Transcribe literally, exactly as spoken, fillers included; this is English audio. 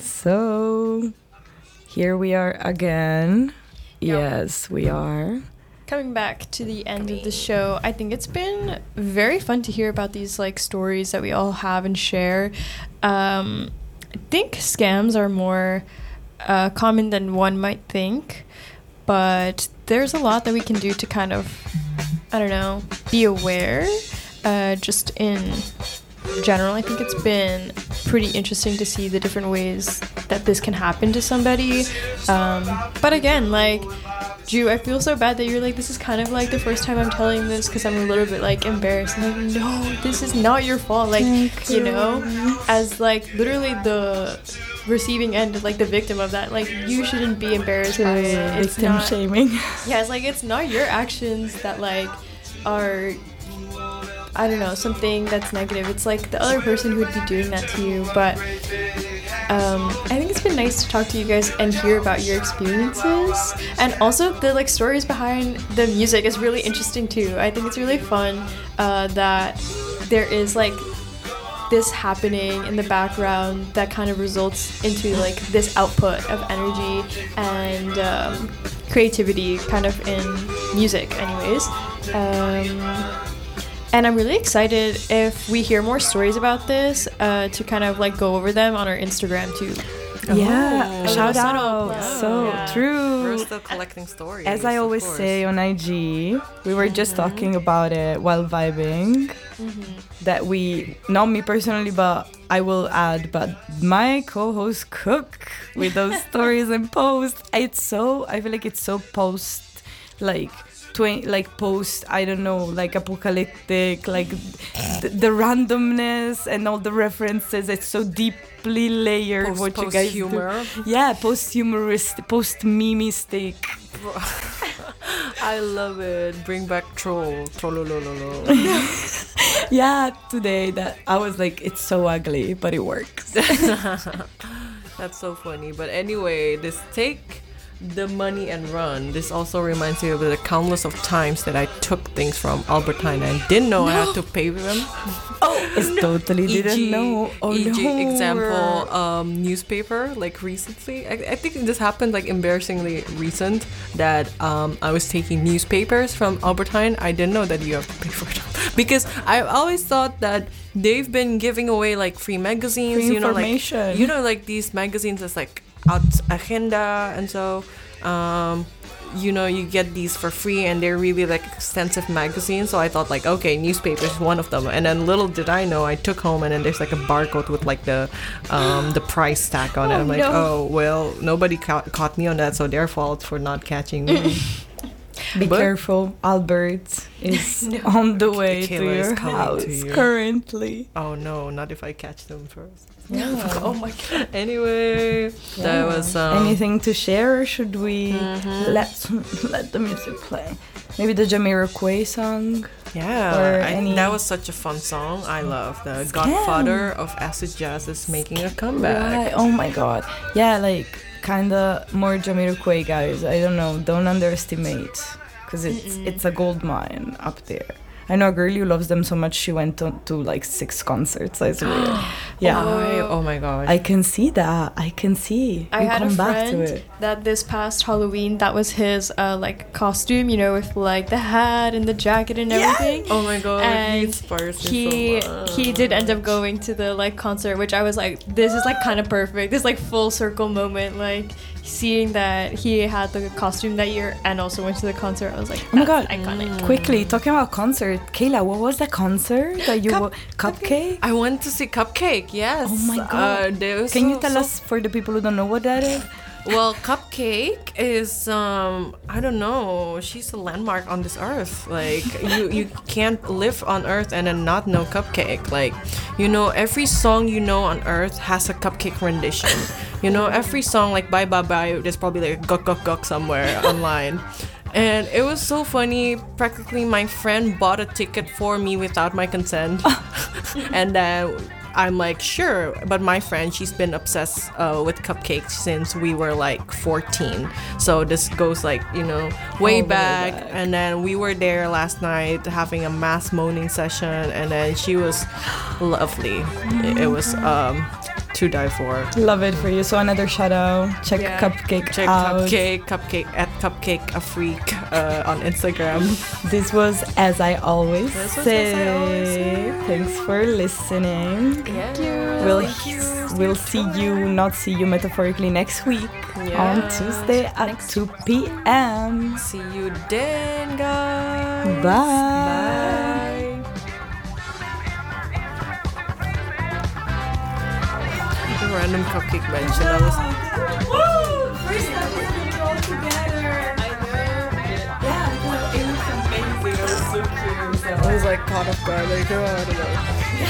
So, here we are again. Yep. Yes, we are. Coming back to the end of the show, I think it's been very fun to hear about these like stories that we all have and share. Um, I think scams are more uh, common than one might think, but there's a lot that we can do to kind of, I don't know, be aware. Uh, just in general, I think it's been pretty interesting to see the different ways that this can happen to somebody. Um, but again, like, Ju, I feel so bad that you're like, this is kind of like the first time I'm telling this because I'm a little bit like embarrassed. I'm like, no, this is not your fault. Like, Thank you you. know, as like literally the receiving end, like the victim of that, like you shouldn't be embarrassed by it. It's Victim not, shaming. yeah, it's like it's not your actions that like are, I don't know, something that's negative. It's like the other person who would be doing that to you. But um, I think it's been nice to talk to you guys and hear about your experiences. And also the like stories behind the music is really interesting too. I think it's really fun uh, that there is like this happening in the background that kind of results into like this output of energy and um, creativity kind of in music anyways. Um, And I'm really excited if we hear more stories about this uh, to kind of like go over them on our Instagram too. Yeah, Oh. shout Oh, out. yeah. So Yeah. true. We're still collecting stories. As I of always course. say on I G, we were just talking about it while vibing. Mm-hmm. That we, not me personally, but I will add, but my co-host Cook with those stories and posts. It's so, I feel like it's so post, like, Twi- like post I don't know like apocalyptic, like th- the randomness and all the references. It's so deeply layered. Post- what you post guys humor. do. Yeah, post humoristic, post memistic. I love it. Bring back troll. Trollolololo. Yeah, today that I was like, it's so ugly, but it works. That's so funny. But anyway, this take the money and run. This also reminds me of the countless of times that I took things from Albertine and didn't know I had to pay them. Oh, it's totally didn't E G know. Oh E G no. example, um, newspaper, like recently. I, I think this happened like embarrassingly recent that um, I was taking newspapers from Albertine. I didn't know that you have to pay for it because I always thought that they've been giving away like free magazines, Free you know, information. like you know, like these magazines that's like out agenda, and so um, you know, you get these for free and they're really like extensive magazines. So I thought like, okay, newspaper is one of them. And then little did I know, I took home and then there's like a barcode with like the um, the price tag on it. Oh, I'm like, no. oh, well, nobody ca- caught me on that, so their fault for not catching me. Be But- careful, Albert is on the way to killer is your coming house to you. currently. Oh no, not if I catch them first. Yeah. Oh my god. Anyway, that was um, Anything to share, or should we Mhm. let let the music play? Maybe the Jamiroquai song. Yeah, Or I, any- that was such a fun song. I love the Scam. Godfather of acid jazz is making a comeback. Right. Oh my god. Yeah, like kinda more Jamiroquai, guys. I don't know. Don't underestimate, because it's Mm-mm. it's a gold mine up there. I know a girl who loves them so much she went to, to like six concerts. I swear. Yeah. Why? Oh my god. I can see that. I can see. I We'll had a come back to friend it. that this past Halloween, that was his uh, like costume, you know, with like the hat and the jacket and Yeah. everything. oh my god. he And inspires me he so much. he did end up going to the like concert, which I was like, this is like kind of perfect. This like full circle moment, like seeing that he had the costume that year and also went to the concert. I was like, Oh my that's god. iconic. Quickly, talking about concert. Kayla, what was the concert that you Cup- wa- Cupcake? I went to see Cupcake. Yes. Oh my god. Uh, there was Can you so- tell so- us, for the people who don't know what that is? Well, Cupcake is um I don't know. She's a landmark on this earth. Like you you can't live on earth and then not know Cupcake. Like you know every song you know on earth has a Cupcake rendition. You know every song like Bye Bye Bye. There's probably like a guk guk guk somewhere online. And it was so funny. Practically, my friend bought a ticket for me without my consent, and then I'm like, sure. But my friend, she's been obsessed uh, with cupcakes since we were like fourteen. So this goes like, you know, way Oh, way back. back. And then we were there last night having a mass moaning session. And then she was lovely. It, it was um, to die for. Love it for you. So another shout out. Check Yeah. Cupcake Check out. Cupcake, Cupcake at Cupcake a Freak uh, on Instagram. This was As I Always This was Say. As I Always Say. Thank for listening. Thank you. We'll Thank you. we'll see you, not see you metaphorically next week Yeah. on Tuesday at two p.m. See you then, guys. Bye. Bye. The random cupcake mention. I was. Woo! First time we're gonna go together. I know. Yeah, it was amazing. It was so cute. I was like caught off guard. Like, oh, I don't know.